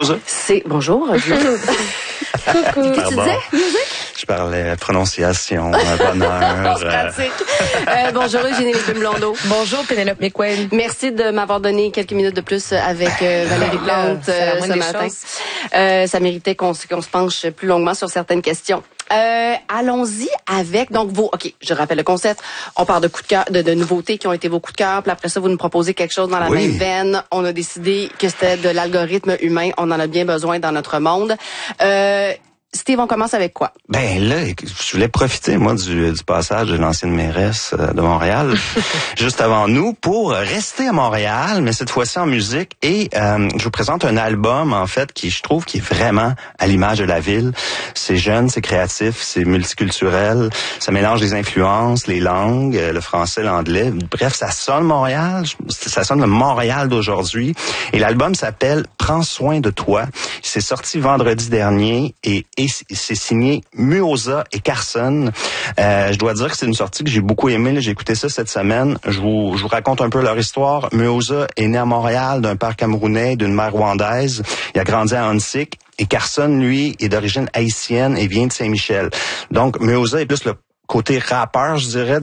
Bonjour. Coucou. Qu'est-ce que tu disais? Musique? Je parlais prononciation, bonheur. Bonjour, Eugénie Blondeau. Bonjour, Pénélope McQuaid. Merci de m'avoir donné quelques minutes de plus avec Valérie Plante ce matin. Ça méritait qu'on se penche plus longuement sur certaines questions. Allons-y avec OK, je rappelle le concept. On parle de coups de cœur, de nouveautés qui ont été vos coups de cœur, puis après ça vous nous proposez quelque chose dans la même veine. On a décidé que c'était de l'algorithme humain, on en a bien besoin dans notre monde. Steve, on commence avec quoi? Ben là, je voulais profiter, moi, du passage de l'ancienne mairesse de Montréal, juste avant nous, pour rester à Montréal, mais cette fois-ci en musique. Et je vous présente un album, en fait, qui, je trouve, qui est vraiment à l'image de la ville. C'est jeune, c'est créatif, c'est multiculturel, ça mélange les influences, les langues, le français, l'anglais. Bref, ça sonne Montréal, ça sonne le Montréal d'aujourd'hui. Et l'album s'appelle « Prends soin de toi ». C'est sorti vendredi dernier et c'est signé Muoza et Carson. Je dois dire que c'est une sortie que j'ai beaucoup aimée. J'ai écouté ça cette semaine. Je vous raconte un peu leur histoire. Muoza est né à Montréal d'un père camerounais, d'une mère rwandaise. Il a grandi à Hansik. Et Carson, lui, est d'origine haïtienne et vient de Saint-Michel. Donc, Muoza est plus le côté rappeur, je dirais,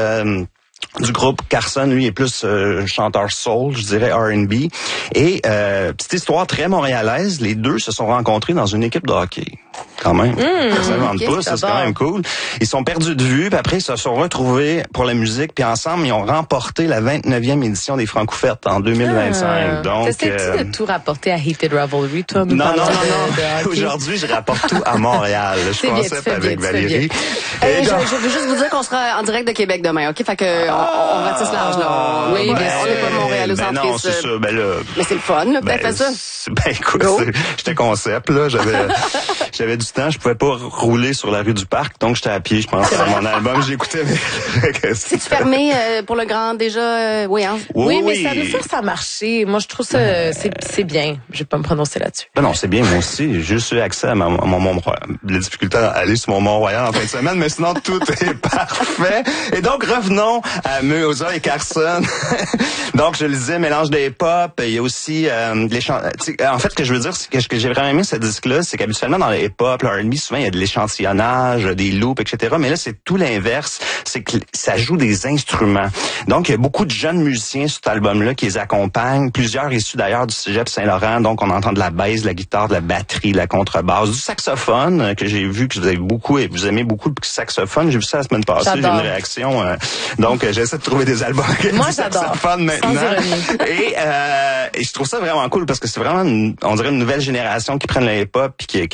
du groupe. Carson, lui, est plus chanteur soul, je dirais R&B. Et petite histoire très montréalaise, les deux se sont rencontrés dans une équipe de hockey. Quand même. Ça s'invente pas, c'est quand même cool. Ils sont perdus de vue, puis après ils se sont retrouvés pour la musique, puis ensemble ils ont remporté la 29e édition des Francouvertes en 2025. Donc t'essaies-tu de tout rapporter à Heated Rivalry, toi? Non. Aujourd'hui, je rapporte tout à Montréal. Je concept avec Valérie. Je veux juste vous dire qu'on sera en direct de Québec demain, OK? Fait que on ratisse large, là. Oui, on n'est pas Montréal au centre. Non, c'est ça. Ben là. Mais c'est le fun, là, que t'as fait ça. Ben écoute, j'étais concept, là. J'avais du temps, je pouvais pas rouler sur la rue du Parc, donc j'étais à pied, je pense, à mon album, j'écoutais. Si tu permets pour le grand déjà, oui, hein? Oui, mais ça nous force à marcher. Moi, je trouve ça, c'est bien. Je vais pas me prononcer là-dessus. Ben non, c'est bien, moi aussi. J'ai juste eu accès à mon Mont-Royal. La difficulté à aller sur mon Mont-Royal en fin de semaine, mais sinon, tout est parfait. Et donc, revenons à Muoza et Carson. Donc, je le disais, mélange de hip-hop. Il y a aussi les chants. En fait, ce que je veux dire, c'est que ce que j'ai vraiment aimé ce disque-là, c'est qu'habituellement, dans le hip-hop, le R&B, souvent, il y a de l'échantillonnage, des loops, etc. Mais là, c'est tout l'inverse. C'est que ça joue des instruments. Donc, il y a beaucoup de jeunes musiciens sur cet album-là qui les accompagnent. Plusieurs issus d'ailleurs du Cégep Saint-Laurent. Donc, on entend de la basse, de la guitare, de la batterie, de la contrebasse, du saxophone, que j'ai vu que vous avez beaucoup et vous aimez beaucoup le saxophone. J'ai vu ça la semaine passée. J'ai une réaction. Donc, j'essaie de trouver des albums avec du saxophone maintenant. Et je trouve ça vraiment cool parce que c'est vraiment, on dirait, une nouvelle génération qui prennent le hip-hop puis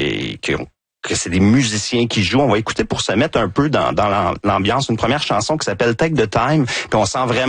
que c'est des musiciens qui jouent. On va écouter pour se mettre un peu dans l'ambiance une première chanson qui s'appelle Take the Time. Puis on sent vraiment